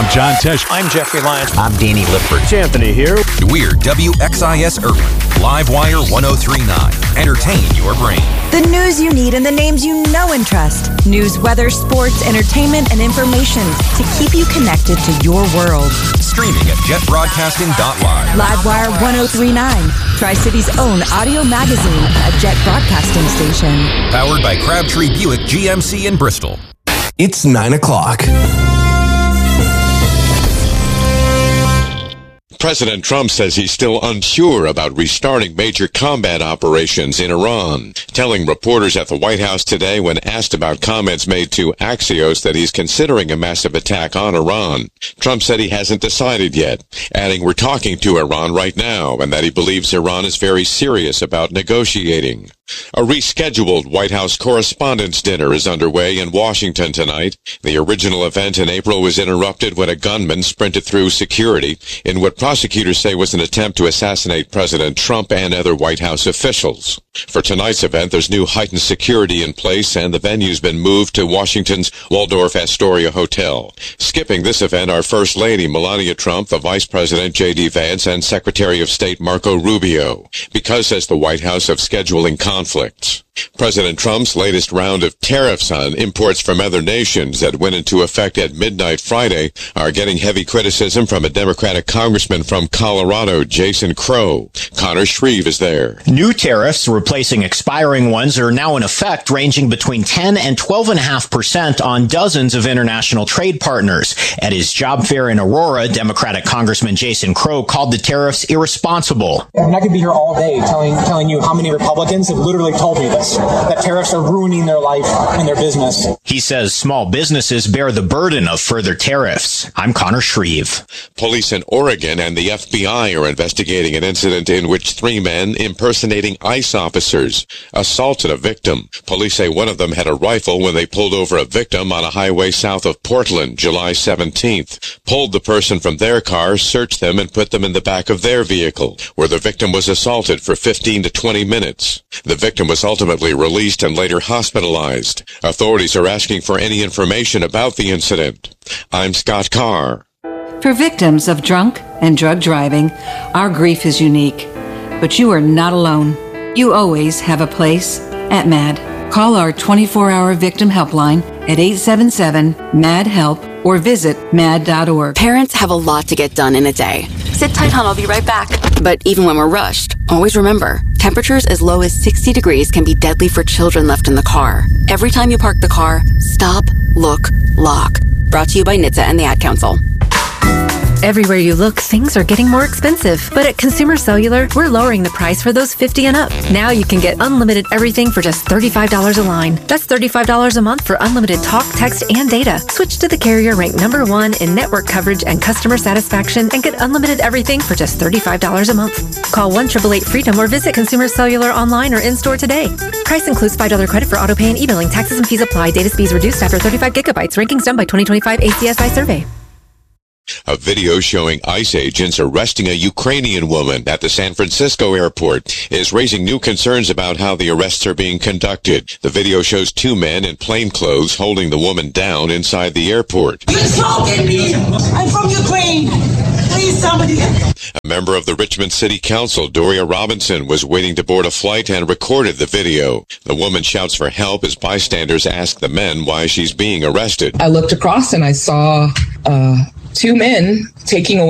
I'm John Tesh. I'm Jeffrey Lyons. I'm Danny Lipford. It's Anthony here. We're WXIS Irvine, Livewire 1039. Entertain your brain. The news you need and the names you know and trust. News, weather, sports, entertainment, and information to keep you connected to your world. Streaming at jetbroadcasting.live. Livewire 1039. Tri-City's own audio magazine, a Jet broadcasting station. Powered by Crabtree Buick GMC in Bristol. It's 9 o'clock. President Trump says he's still unsure about restarting major combat operations in Iran, telling reporters at the White House today when asked about comments made to Axios that he's considering a massive attack on Iran. Trump said he hasn't decided yet, adding we're talking to Iran right now and that he believes Iran is very serious about negotiating. A rescheduled White House Correspondents' Dinner is underway in Washington tonight. The original event in April was interrupted when a gunman sprinted through security in what prosecutors say was an attempt to assassinate President Trump and other White House officials. For tonight's event, there's new heightened security in place, and the venue's been moved to Washington's Waldorf Astoria Hotel. Skipping this event are First Lady Melania Trump, the Vice President J.D. Vance, and Secretary of State Marco Rubio, because, says the White House, of scheduling conflicts. President Trump's latest round of tariffs on imports from other nations that went into effect at midnight Friday are getting heavy criticism from a Democratic congressman from Colorado, Jason Crow. Connor Shreve is there. New tariffs replacing expiring ones are now in effect, ranging between 10 and 12.5% on dozens of international trade partners. At his job fair in Aurora, Democratic Congressman Jason Crow called the tariffs irresponsible. And I could be here all day telling you how many Republicans have literally told me this, that tariffs are ruining their life and their business. He says small businesses bear the burden of further tariffs. I'm Connor Shreve. Police in Oregon and the FBI are investigating an incident in which 3 men impersonating ICE officers assaulted a victim. Police say one of them had a rifle when they pulled over a victim on a highway south of Portland, July 17th. Pulled the person from their car, searched them, and put them in the back of their vehicle, where the victim was assaulted for 15 to 20 minutes. The victim was ultimately released and later hospitalized. Authorities are asking for any information about the incident. I'm Scott Carr. For victims of drunk and drug driving, our grief is unique. But you are not alone. You always have a place at MAD. Call our 24-hour victim helpline at 877-MAD-HELP or visit mad.org. Parents have a lot to get done in a day. Sit tight, hon, I'll be right back. But even when we're rushed, always remember, temperatures as low as 60 degrees can be deadly for children left in the car. Every time you park the car, stop, look, lock. Brought to you by NHTSA and the Ad Council. Everywhere you look, things are getting more expensive. But at Consumer Cellular, we're lowering the price for those 50 and up. Now you can get unlimited everything for just $35 a line. That's $35 a month for unlimited talk, text, and data. Switch to the carrier ranked #1 in network coverage and customer satisfaction and get unlimited everything for just $35 a month. Call 1-888-FREEDOM or visit Consumer Cellular online or in-store today. Price includes $5 credit for autopay and e-billing. Taxes and fees apply. Data speeds reduced after 35 gigabytes. Rankings done by 2025 ACSI survey. A video showing ICE agents arresting a Ukrainian woman at the San Francisco airport is raising new concerns about how the arrests are being conducted. The video shows 2 men in plainclothes holding the woman down inside the airport. You're assaulting me! I'm from Ukraine! Please, somebody! A member of the Richmond City Council, Doria Robinson, was waiting to board a flight and recorded the video. The woman shouts for help as bystanders ask the men why she's being arrested. I looked across and I saw 2 men taking away